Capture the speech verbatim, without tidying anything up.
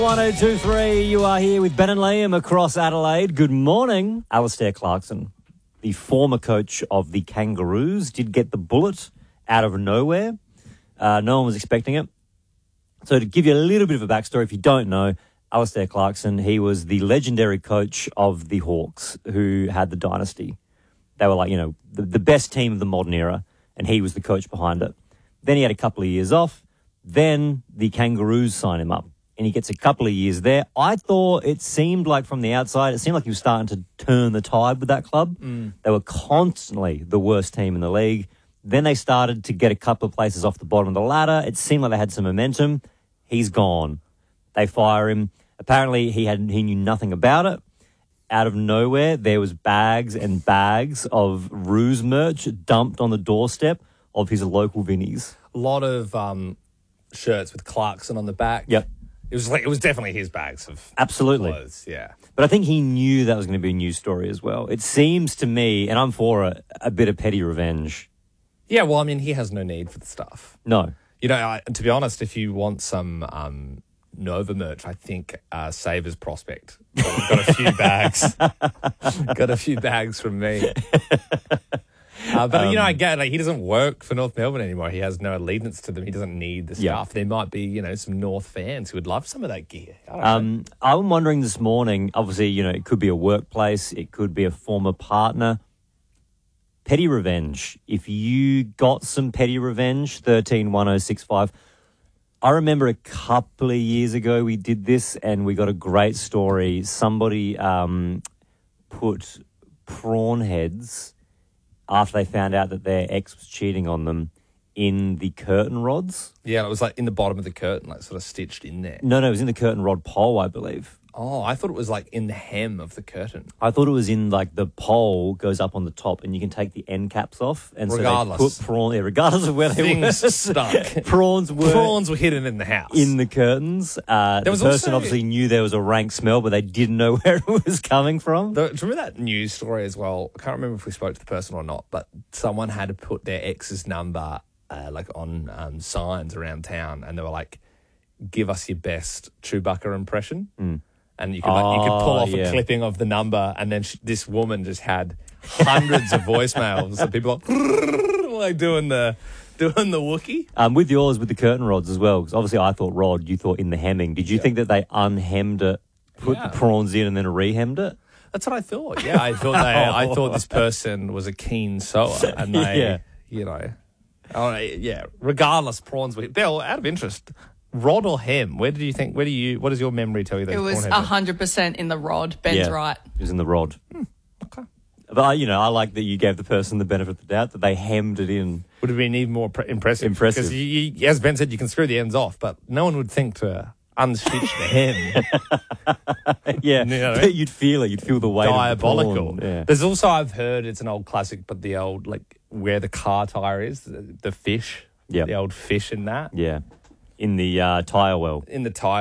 one oh two three, you are here with Ben and Liam across Adelaide. Good morning. Alastair Clarkson, the former coach of the Kangaroos, did get the bullet out of nowhere. Uh, no one was expecting it. So to give you a little bit of a backstory, if you don't know, Alastair Clarkson, he was the legendary coach of the Hawks who had the dynasty. They were like, you know, the, the best team of the modern era, and he was the coach behind it. Then he had a couple of years off. Then the Kangaroos signed him up, and he gets a couple of years there. I thought it seemed like from the outside, it seemed like he was starting to turn the tide with that club. Mm. They were constantly the worst team in the league. Then they started to get a couple of places off the bottom of the ladder. It seemed like they had some momentum. He's gone. They fire him. Apparently, he had he knew nothing about it. Out of nowhere, there was bags and bags of Roos merch dumped on the doorstep of his local Vinnies. A lot of um, shirts with Clarkson on the back. Yep. It was like it was definitely his bags of Absolutely. clothes. Yeah. But I think he knew that was going to be a news story as well. It seems to me, and I'm for it, a bit of petty revenge. Yeah, well, I mean, he has no need for the stuff. No. You know, I, to be honest, if you want some um, Nova merch, I think uh, Savers Prospect got a few bags. got a few bags from me. Uh, but, um, you know, I get like he doesn't work for North Melbourne anymore. He has no allegiance to them. He doesn't need the stuff. Yeah. There might be, you know, some North fans who would love some of that gear. I don't Um, know. I'm wondering this morning, obviously, you know, it could be a workplace. It could be a former partner. Petty revenge. If you got some petty revenge, thirteen one oh six five. I remember a couple of years ago we did this and we got a great story. Somebody um, put prawn heads after they found out that their ex was cheating on them in the curtain rods. Yeah, it was like in the bottom of the curtain, like sort of stitched in there. No, no, it was in the curtain rod pole, I believe. Oh, I thought it was like in the hem of the curtain. I thought it was in like the pole goes up on the top and you can take the end caps off. And Regardless. So they put prawn, yeah, regardless of where they Things were. stuck. Prawns were Prawns were hidden in the house. in the curtains. Uh, the was person also- obviously knew there was a rank smell, but they didn't know where it was coming from. The, do you remember that news story as well? I can't remember if we spoke to the person or not, but someone had to put their ex's number uh, like on um, signs around town, and they were like, "Give us your best Chewbacca impression." Mm. And you could like, you could pull Oh, off yeah. a clipping of the number, and then sh- this woman just had hundreds of voicemails of people like, like doing the doing the Wookiee. Um, with yours, with the curtain rods as well, because obviously I thought rod, you thought in the hemming. Did you Yeah. think that they unhemmed it, put Yeah. the prawns in and then rehemmed it? That's what I thought. Yeah, I thought they, I thought this person was a keen sewer, and they, Yeah. you know, oh, yeah. Regardless, prawns were. Bill, out of interest, rod or hem? Where did you think? Where do you? What does your memory tell you? Those It was prawn one heads are? hundred percent in the rod. Ben's yeah, right. It was in the rod. Hmm, okay. But, I- you know, I like that you gave the person the benefit of the doubt, that they hemmed it in. Would have been even more pre- impressive. Impressive. Because, you, you, as Ben said, you can screw the ends off, but no one would think to unstitch the hem. Yeah, You know what I but mean? you'd feel it. You'd feel the weight Diabolical. of the prawn. Yeah. There's also, I've heard, it's an old classic, but the old, like, where the car tire is, the, the fish, Yep. the old fish in that, Yeah, in the uh, tyre well. in the tire.